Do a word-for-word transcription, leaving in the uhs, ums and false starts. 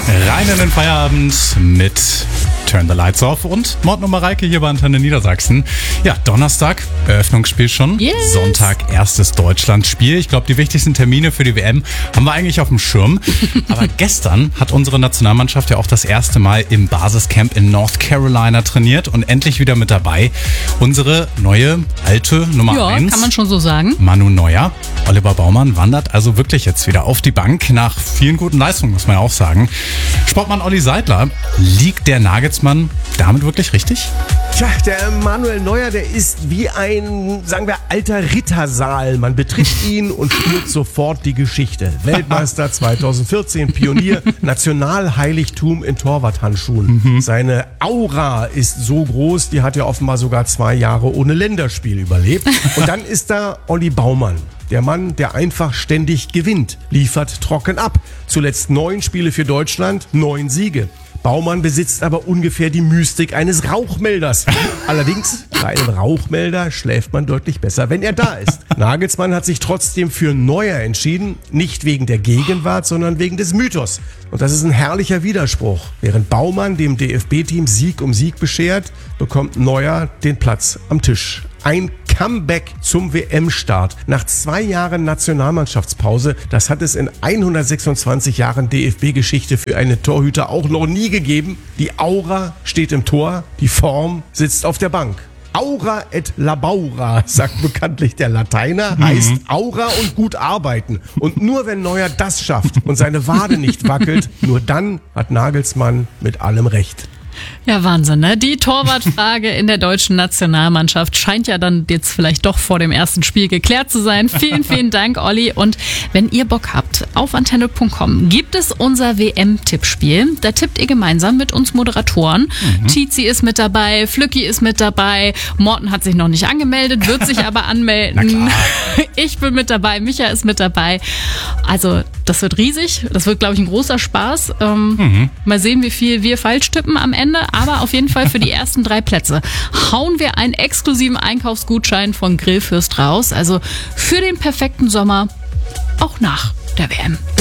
Rein in den Feierabend mit Turn the Lights Off und Morten und Mareike hier bei Antenne Niedersachsen. Ja, Donnerstag, Eröffnungsspiel schon. Yes. Sonntag, erstes Deutschlandspiel. Ich glaube, die wichtigsten Termine für die W M haben wir eigentlich auf dem Schirm. Aber gestern hat unsere Nationalmannschaft ja auch das erste Mal im Basiscamp in North Carolina trainiert und endlich wieder mit dabei unsere neue, alte Nummer Ja, eins. kann man schon so sagen. Manu Neuer. Oliver Baumann wandert also wirklich jetzt wieder auf die Bank nach vielen guten Leistungen, muss man ja auch sagen. Sportmann Olli Seidler, liegt der Nagelsmann damit wirklich richtig? Tja, der Manuel Neuer, der ist wie ein, sagen wir, alter Rittersaal. Man betritt ihn und spürt sofort die Geschichte. Weltmeister zweitausendvierzehn, Pionier, Nationalheiligtum in Torwarthandschuhen. Mhm. Seine Aura ist so groß, die hat ja offenbar sogar zwei Jahre ohne Länderspiel überlebt. Und dann ist da Olli Baumann. Der Mann, der einfach ständig gewinnt, liefert trocken ab. Zuletzt neun Spiele für Deutschland, neun Siege. Baumann besitzt aber ungefähr die Mystik eines Rauchmelders. Allerdings, bei einem Rauchmelder schläft man deutlich besser, wenn er da ist. Nagelsmann hat sich trotzdem für Neuer entschieden, nicht wegen der Gegenwart, sondern wegen des Mythos. Und das ist ein herrlicher Widerspruch. Während Baumann dem D F B-Team Sieg um Sieg beschert, bekommt Neuer den Platz am Tisch. Ein Comeback zum W M-Start. Nach zwei Jahren Nationalmannschaftspause, das hat es in hundertsechsundzwanzig Jahren D F B-Geschichte für einen Torhüter auch noch nie gegeben. Die Aura steht im Tor, die Form sitzt auf der Bank. Aura et labaura, sagt bekanntlich der Lateiner, heißt Aura und gut arbeiten. Und nur wenn Neuer das schafft und seine Wade nicht wackelt, nur dann hat Nagelsmann mit allem recht. Ja, Wahnsinn, ne? Die Torwartfrage in der deutschen Nationalmannschaft scheint ja dann jetzt vielleicht doch vor dem ersten Spiel geklärt zu sein. Vielen, vielen Dank, Olli. Und wenn ihr Bock habt, auf antenne punkt com gibt es unser W M-Tippspiel. Da tippt ihr gemeinsam mit uns Moderatoren. Mhm. Tizi ist mit dabei, Flücki ist mit dabei, Morten hat sich noch nicht angemeldet, wird sich aber anmelden. Ich bin mit dabei, Micha ist mit dabei. Also das wird riesig. Das wird, glaube ich, ein großer Spaß. Ähm, mhm. Mal sehen, wie viel wir falsch tippen am Ende. Aber auf jeden Fall für die ersten drei Plätze hauen wir einen exklusiven Einkaufsgutschein von Grillfürst raus. Also für den perfekten Sommer, auch nach der W M.